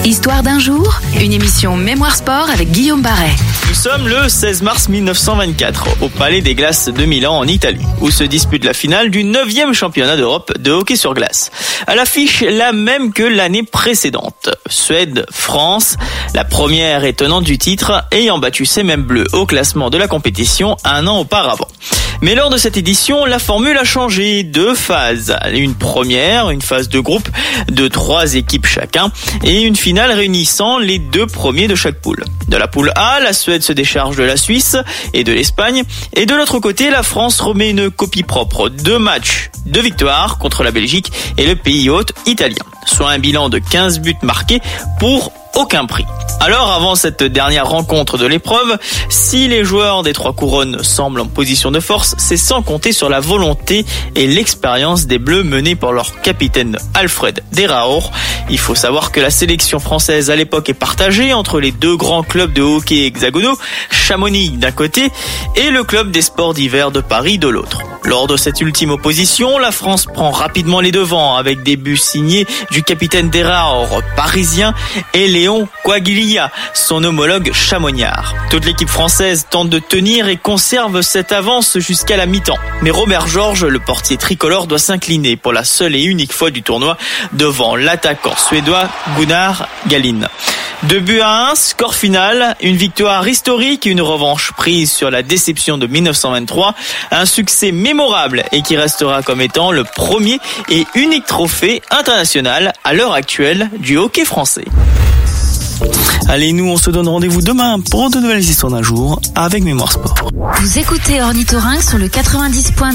Histoire d'un jour, une émission Mémoire Sport avec Guillaume Barret. Nous sommes le 16 mars 1924 au Palais des Glaces de Milan en Italie, où se dispute la finale du 9e championnat d'Europe de hockey sur glace. À l'affiche, la même que l'année précédente. Suède-France, la première et tenante du titre, ayant battu ses mêmes bleus au classement de la compétition un an auparavant. Mais lors de cette édition, la formule a changé. 2 phases. Une première, une phase de groupe de 3 équipes chacun, et une finale réunissant les 2 premiers de chaque poule. De la poule A, la Suède se décharge de la Suisse et de l'Espagne, et de l'autre côté, la France remet une copie propre. 2 matchs, 2 victoires contre la Belgique et le pays hôte italien. Soit un bilan de 15 buts marqués pour aucun prix. Alors, avant cette dernière rencontre de l'épreuve, si les joueurs des 3 couronnes semblent en position de force, c'est sans compter sur la volonté et l'expérience des Bleus menés par leur capitaine Alfred De Raor. Il faut savoir que la sélection française à l'époque est partagée entre les 2 grands clubs de hockey hexagonaux, Chamonix d'un côté et le club des sports d'hiver de Paris de l'autre. Lors de cette ultime opposition, la France prend rapidement les devants avec des buts signés du capitaine De Raor parisien et Léon Coaglilia, son homologue chamonniard. Toute l'équipe française tente de tenir et conserve cette avance jusqu'à la mi-temps. Mais Robert Georges, le portier tricolore, doit s'incliner pour la seule et unique fois du tournoi devant l'attaquant suédois Gunnar Gallin. 2-1, score final, une victoire historique, une revanche prise sur la déception de 1923, un succès mémorable et qui restera comme étant le premier et unique trophée international à l'heure actuelle du hockey français. Allez, nous on se donne rendez-vous demain pour de nouvelles histoires d'un jour avec Mémoire Sport. Vous écoutez Ornithorynque sur le 90.